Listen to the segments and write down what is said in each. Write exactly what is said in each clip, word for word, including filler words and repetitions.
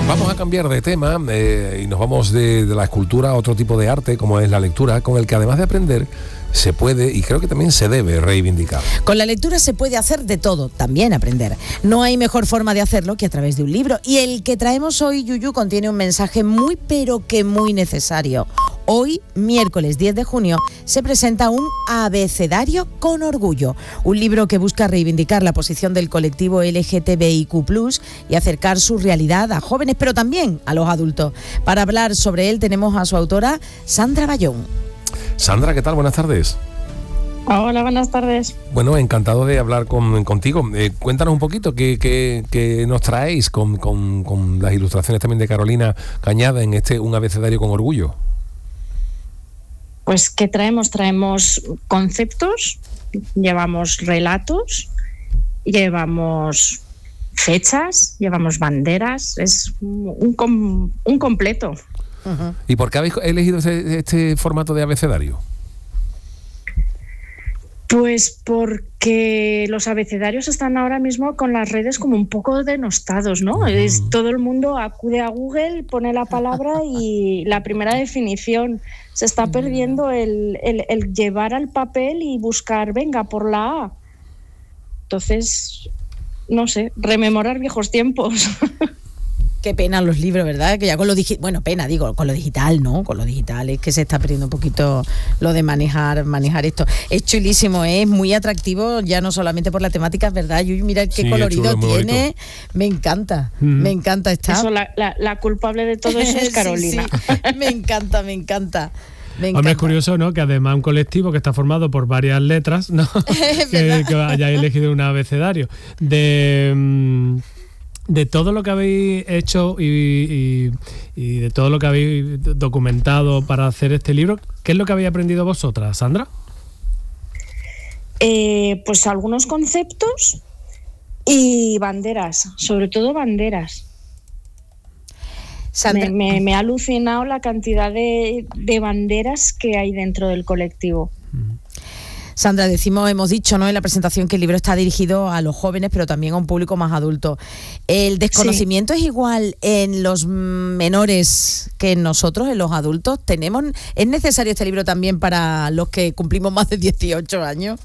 Vamos a cambiar de tema eh, y nos vamos de, de la escultura a otro tipo de arte, como es la lectura, con el que además de aprender, se puede y creo que también se debe reivindicar. Con la lectura se puede hacer de todo, también aprender. No hay mejor forma de hacerlo que a través de un libro. Y el que traemos hoy, Yuyu, contiene un mensaje muy pero que muy necesario. Hoy, miércoles diez de junio, se presenta un abecedario con orgullo, un libro que busca reivindicar la posición del colectivo L G T B I Q plus, y acercar su realidad a jóvenes, pero también a los adultos. Para hablar sobre él tenemos a su autora, Sandra Bayón. Sandra, ¿qué tal? Buenas tardes. Hola, buenas tardes. Bueno, encantado de hablar con, contigo. Eh, cuéntanos un poquito qué, qué, qué nos traéis con, con, con las ilustraciones también de Carolina Cañada en este Un abecedario con orgullo. Pues, ¿qué traemos? Traemos conceptos, llevamos relatos, llevamos fechas, llevamos banderas, es un, com, un completo. Uh-huh. ¿Y por qué habéis elegido este, este formato de abecedario? Pues porque los abecedarios están ahora mismo con las redes como un poco denostados, ¿no? Uh-huh. Es, todo el mundo acude a Google, pone la palabra y la primera definición. Se está uh-huh. perdiendo el, el, el llevar al papel y buscar, venga, por la A. Entonces, no sé, rememorar viejos tiempos. Qué pena los libros, ¿verdad? Que ya con lo digital, bueno, pena, digo, con lo digital, ¿no? Con lo digital es que se está perdiendo un poquito lo de manejar manejar esto. Es chulísimo, ¿eh? Es muy atractivo, ya no solamente por la temática, ¿verdad? Yo, mira qué sí, colorido chulo, tiene, bonito. Me encanta, mm. me encanta estar. Eso, la, la, la culpable de todo eso es Carolina. Sí, sí. Me encanta, me encanta. Hombre, es curioso, ¿no? Que además un colectivo que está formado por varias letras, ¿no? que, que hayáis elegido un abecedario. De... De todo lo que habéis hecho y, y, y de todo lo que habéis documentado para hacer este libro, ¿qué es lo que habéis aprendido vosotras, Sandra? Eh, pues algunos conceptos y banderas, sobre todo banderas. Sandra. Me, me, me ha alucinado la cantidad de, de banderas que hay dentro del colectivo. Sandra, decimos, hemos dicho, ¿no?, en la presentación que el libro está dirigido a los jóvenes, pero también a un público más adulto. ¿El desconocimiento sí. es igual en los menores que en nosotros, en los adultos? ¿Tenemos, ¿Es necesario este libro también para los que cumplimos más de dieciocho años?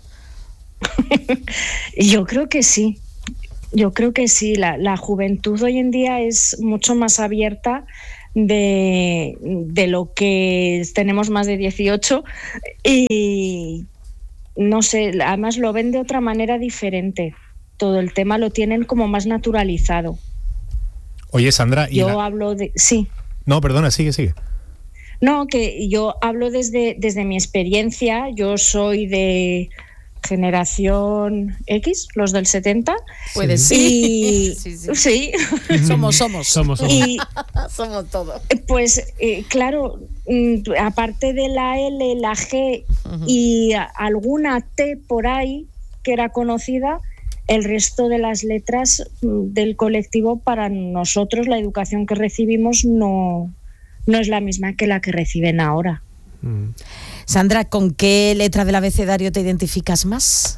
Yo creo que sí. Yo creo que sí. La, la juventud hoy en día es mucho más abierta de, de lo que tenemos más de dieciocho y... No sé, además lo ven de otra manera diferente. Todo el tema lo tienen como más naturalizado. Oye, Sandra... ¿y yo la... hablo de... Sí. No, perdona, sigue, sigue. No, que yo hablo desde, desde mi experiencia. Yo soy de generación X, los del setenta. Puede ser. Y... sí, sí. sí. Somos, somos. Somos, somos. Y, somos todos. Pues, eh, claro, aparte de la L, la G uh-huh. y alguna T por ahí que era conocida, el resto de las letras del colectivo, para nosotros la educación que recibimos no, no es la misma que la que reciben ahora. Uh-huh. Sandra, ¿con qué letra del abecedario te identificas más?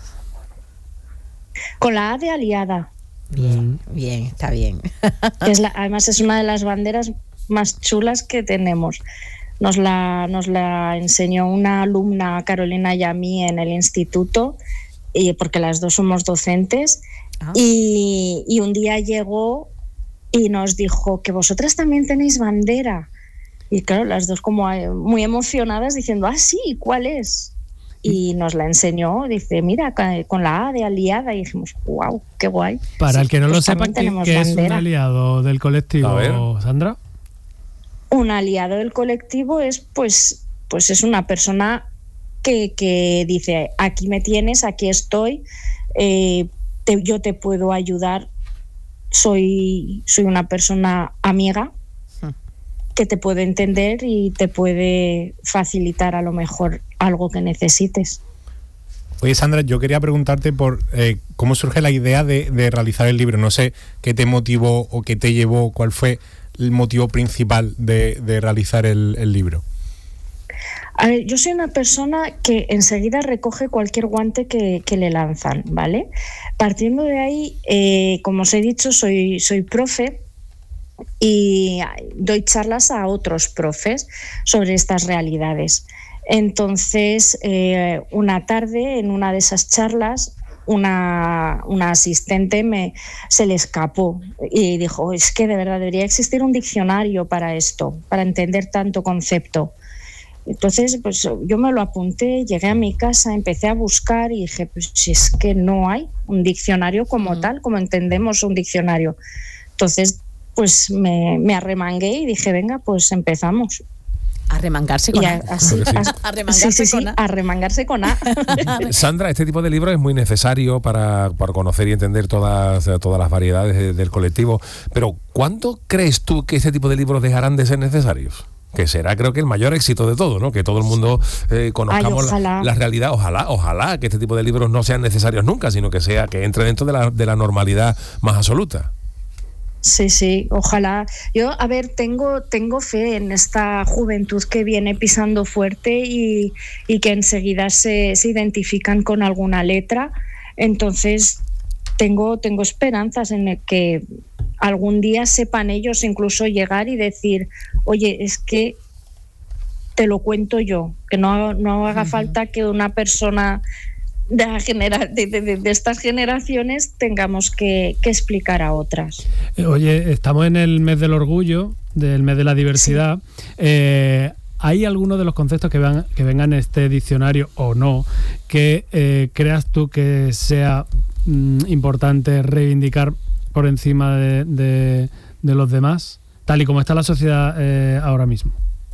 Con la A de aliada. Bien, bien, está bien. Es la, además es una de las banderas más chulas que tenemos. Nos la, nos la enseñó una alumna, Carolina y a mí, en el instituto, y porque las dos somos docentes, ah. y, y un día llegó y nos dijo que vosotras también tenéis bandera. Y claro, las dos como muy emocionadas diciendo, ah, sí, ¿cuál es? Y nos la enseñó, dice, mira, con la A de aliada, y dijimos, wow, qué guay. Para sí, el que no pues lo sepa, ¿qué, ¿qué es un aliado del colectivo, Sandra? Un aliado del colectivo es, pues, pues es una persona que, que dice, aquí me tienes, aquí estoy, eh, te, yo te puedo ayudar, soy, soy una persona amiga, que te puede entender y te puede facilitar a lo mejor algo que necesites. Oye, Sandra, yo quería preguntarte por eh, cómo surge la idea de, de realizar el libro. No sé qué te motivó o qué te llevó, cuál fue el motivo principal de, de realizar el, el libro. A ver, yo soy una persona que enseguida recoge cualquier guante que, que le lanzan, ¿vale? Partiendo de ahí, eh, como os he dicho, soy, soy profe. y doy charlas a otros profes sobre estas realidades. Entonces, eh, una tarde, en una de esas charlas, una, una asistente me, se le escapó y dijo, es que de verdad debería existir un diccionario para esto, para entender tanto concepto. Entonces, pues yo me lo apunté, llegué a mi casa, empecé a buscar y dije, pues si es que no hay un diccionario como mm. tal, como entendemos un diccionario. Entonces, pues me, me arremangué y dije, venga, pues empezamos. Arremangarse con A. Así, sí. a, arremangarse sí, sí, con sí, A. Arremangarse con A. Sandra, este tipo de libros es muy necesario para, para conocer y entender todas, todas las variedades de, del colectivo, pero ¿cuándo crees tú que este tipo de libros dejarán de ser necesarios? Que será, creo que, el mayor éxito de todo, ¿no? Que todo el mundo eh, conozcamos Ay, la, la realidad. Ojalá, ojalá que este tipo de libros no sean necesarios nunca, sino que sea que entre dentro de la, de la normalidad más absoluta. Sí, sí, ojalá. Yo, a ver, tengo, tengo fe en esta juventud que viene pisando fuerte y, y que enseguida se, se identifican con alguna letra. Entonces, tengo, tengo esperanzas en el que algún día sepan ellos incluso llegar y decir, oye, es que te lo cuento yo, que no, no haga uh-huh. falta que una persona de, la genera- de, de, de estas generaciones tengamos que, que explicar a otras. Oye, estamos en el mes del orgullo, del mes de la diversidad. Sí. Eh, ¿Hay alguno de los conceptos que, van, que vengan en este diccionario o no que eh, creas tú que sea mm, importante reivindicar por encima de, de, de los demás, tal y como está la sociedad eh, ahora mismo?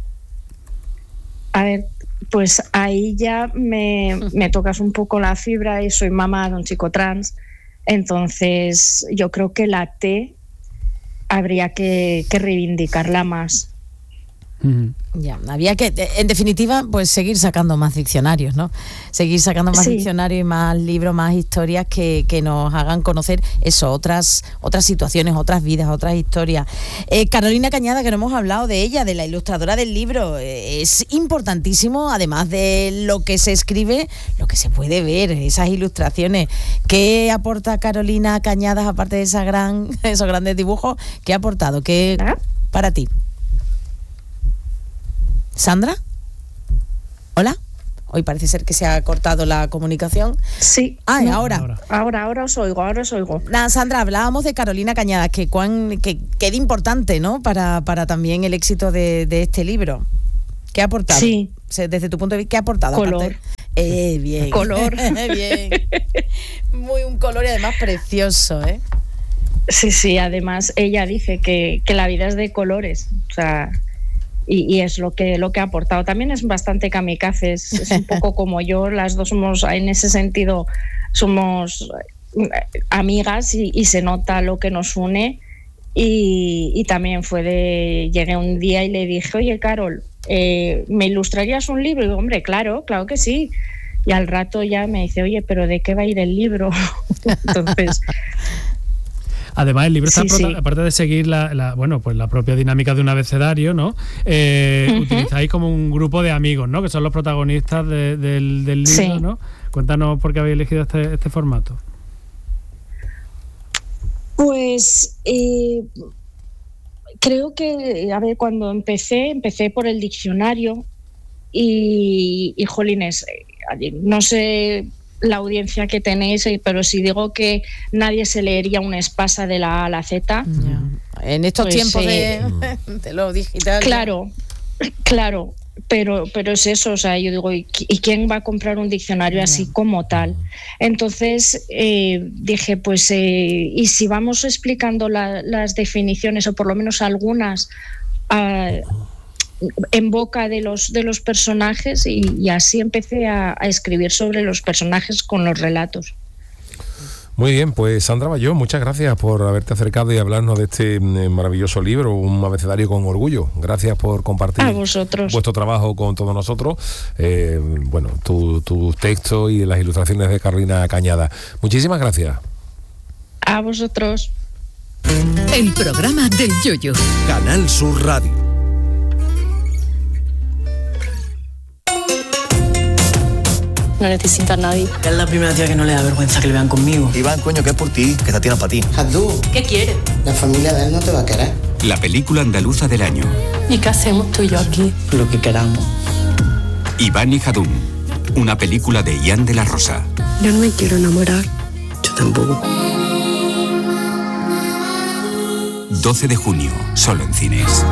A ver, pues ahí ya me, me tocas un poco la fibra y soy mamá de un chico trans, entonces yo creo que la T habría que, que reivindicarla más. Uh-huh. Ya, había que, en definitiva, pues seguir sacando más diccionarios, ¿no? Seguir sacando más sí. diccionarios y más libros, más historias que, que nos hagan conocer eso, otras, otras situaciones, otras vidas, otras historias. Eh, Carolina Cañada, que no hemos hablado de ella, de la ilustradora del libro, eh, es importantísimo, además de lo que se escribe, lo que se puede ver, esas ilustraciones. ¿Qué aporta Carolina Cañadas, aparte de esa gran, esos grandes dibujos? ¿Qué ha aportado? ¿Qué ¿Ah? para ti? ¿Sandra? ¿Hola? Hoy parece ser que se ha cortado la comunicación. Sí. Ah, no, ahora. ahora. Ahora, ahora os oigo, ahora os oigo. Nada, Sandra, hablábamos de Carolina Cañadas, que cuán, que, que es importante, ¿no? Para, para también el éxito de, de este libro. ¿Qué ha aportado? Sí. Desde tu punto de vista, ¿qué ha aportado? Color. Aparte, eh, bien. Color. Bien. Muy un color y además precioso, ¿eh? Sí, sí, además ella dice que, que la vida es de colores, o sea... Y, y es lo que lo que ha aportado. También es bastante kamikaze, es, es un poco como yo, las dos somos, en ese sentido, somos amigas y, y se nota lo que nos une. Y, y también fue de, llegué un día y le dije, oye, Carol, eh, ¿me ilustrarías un libro? Y digo, hombre, claro, claro que sí. Y al rato ya me dice, oye, ¿pero de qué va a ir el libro? Entonces... Además, el libro está, sí, prota- sí. aparte de seguir la, la, bueno, pues la propia dinámica de un abecedario, ¿no? Eh, uh-huh. Utilizáis como un grupo de amigos, ¿no? Que son los protagonistas de, de, del, del libro, sí. ¿no? Cuéntanos por qué habéis elegido este, este formato. Pues eh, creo que, a ver, cuando empecé, empecé por el diccionario y, y jolines, no sé... la audiencia que tenéis, pero si digo que nadie se leería una espasa de la A a la Z. Yeah. En estos pues, tiempos eh, de, de lo digital. Claro, claro, pero, pero es eso, o sea, yo digo, ¿y, y quién va a comprar un diccionario yeah. así como tal? Entonces eh, dije, pues, eh, y si vamos explicando la, las definiciones, o por lo menos algunas, uh, en boca de los de los personajes, y, y así empecé a, a escribir sobre los personajes con los relatos. Muy bien, pues Sandra Bayón, muchas gracias por haberte acercado y hablarnos de este maravilloso libro, Un abecedario con orgullo. Gracias por compartir a vosotros. Vuestro trabajo con todos nosotros. Eh, bueno, tus tu textos y las ilustraciones de Carolina Cañada. Muchísimas gracias. A vosotros. El programa del Yoyo. Canal Sur Radio. No necesito a nadie. Es la primera tía que no le da vergüenza que le vean conmigo. Iván, coño, que es por ti, que esta tía no es para ti. ¿Qué quieres? La familia de él no te va a querer. la película andaluza del año. ¿Y qué hacemos tú y yo aquí? Lo que queramos. Iván y Jadún, una película de Ian de la Rosa. Yo no me quiero enamorar. Yo tampoco. doce de junio, solo en cines.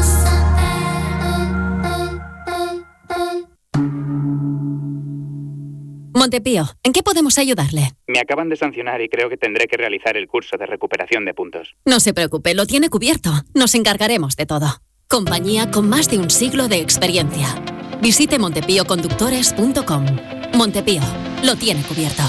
Montepío, ¿en qué podemos ayudarle? Me acaban de sancionar y creo que tendré que realizar el curso de recuperación de puntos. No se preocupe, lo tiene cubierto. Nos encargaremos de todo. Compañía con más de un siglo de experiencia. Visite montepío conductores punto com. Montepío, lo tiene cubierto.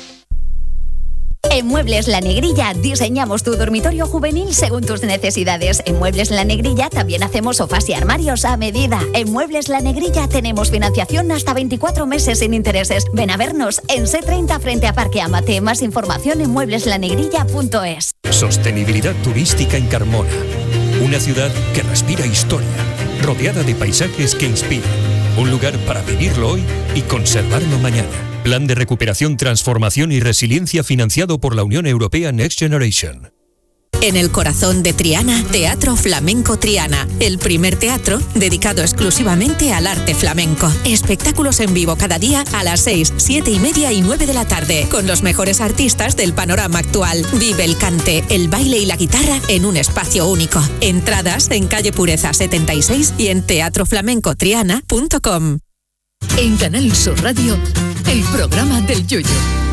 En Muebles La Negrilla diseñamos tu dormitorio juvenil según tus necesidades. En Muebles La Negrilla también hacemos sofás y armarios a medida. En Muebles La Negrilla tenemos financiación hasta veinticuatro meses sin intereses. Ven a vernos en C treinta frente a Parque Amate. Más información en muebles la negrilla punto es. Sostenibilidad turística en Carmona. Una ciudad que respira historia, rodeada de paisajes que inspiran. Un lugar para vivirlo hoy y conservarlo mañana. Plan de recuperación, transformación y resiliencia financiado por la Unión Europea Next Generation. En el corazón de Triana, Teatro Flamenco Triana, el primer teatro dedicado exclusivamente al arte flamenco. Espectáculos en vivo cada día a las seis, siete y media y nueve de la tarde, con los mejores artistas del panorama actual. Vive el cante, el baile y la guitarra en un espacio único. Entradas en calle Pureza setenta y seis y en teatro flamenco triana punto com. En Canal Sur Radio, el programa del Yoyo.